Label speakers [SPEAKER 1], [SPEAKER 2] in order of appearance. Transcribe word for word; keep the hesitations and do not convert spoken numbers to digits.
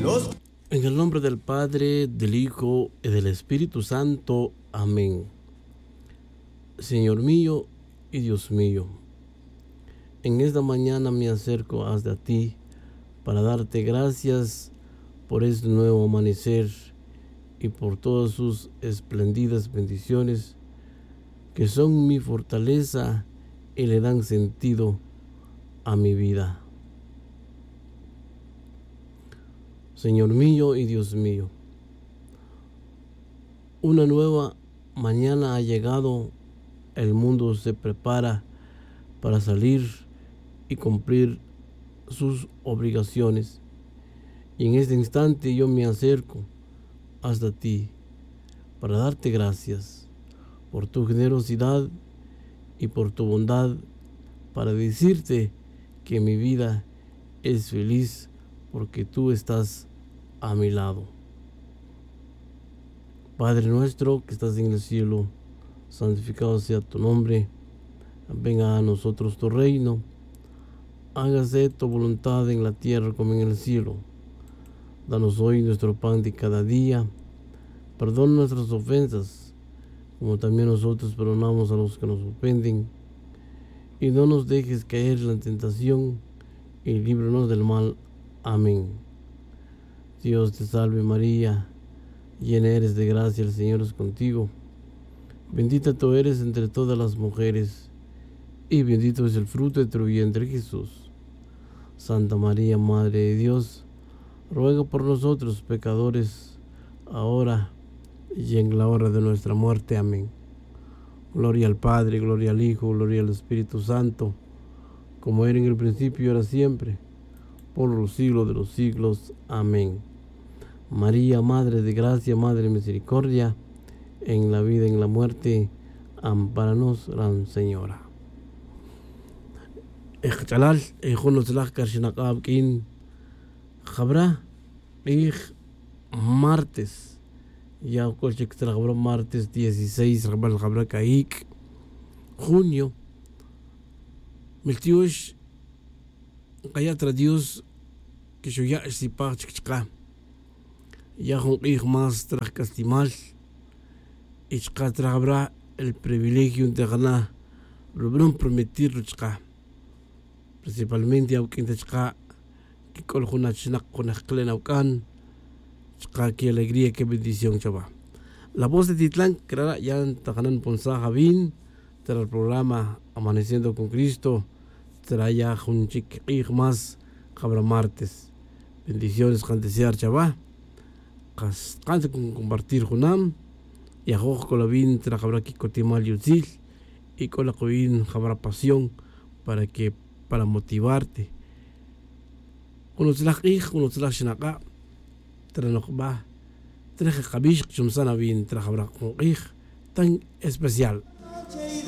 [SPEAKER 1] En el nombre del Padre, del Hijo y del Espíritu Santo. Amén. Señor mío y Dios mío, en esta mañana me acerco hasta ti para darte gracias por este nuevo amanecer y por todas sus espléndidas bendiciones que son mi fortaleza y le dan sentido a mi vida. Señor mío y Dios mío, una nueva mañana ha llegado, el mundo se prepara para salir y cumplir sus obligaciones. Y en este instante yo me acerco hasta ti para darte gracias por tu generosidad y por tu bondad, para decirte que mi vida es feliz porque tú estás a mi lado. Padre nuestro que estás en el cielo, santificado sea tu nombre. Venga a nosotros tu reino. Hágase tu voluntad en la tierra como en el cielo. Danos hoy nuestro pan de cada día. Perdona nuestras ofensas, como también nosotros perdonamos a los que nos ofenden. Y no nos dejes caer en la tentación, y líbranos del mal. Amén. Dios te salve María, llena eres de gracia, el Señor es contigo. Bendita tú eres entre todas las mujeres, y bendito es el fruto de tu vientre Jesús. Santa María, Madre de Dios, ruega por nosotros pecadores, ahora y en la hora de nuestra muerte. Amén. Gloria al Padre, gloria al Hijo, gloria al Espíritu Santo, como era en el principio y ahora siempre, por los siglos de los siglos. Amén. María, Madre de Gracia, Madre de Misericordia, en la vida y en la muerte, ampáranos, Gran Señora. Echalal, ejonos lach karshinakab kin, jabra, ej, martes, ya colche que trabajo martes dieciséis, rabal jabra kaik, junio, miltiush, kaya tra Dios, que yo ya si pa chichka, ya con ej más tra castimal, y chka tra el privilegio de ganar, lo prometir chka. Principalmente aunque en chka que coljuna chinak con esclena ucan, chka que alegría, que bendición chava. La voz de Titlán, que era ya en Tajanan Ponza Javin, tras el programa Amaneciendo con Cristo, traía un chic más cabra martes. Bendiciones can desear chava, can con compartir junam, y a jojo con la vin tra cabra que cotimal yutzil, y con la coin cabra pasión, para que para motivarte. Uno tlach ich, uno tlach shinaka, tranok ba, traje kabish chumsana bin trajabra con ich, tan especial.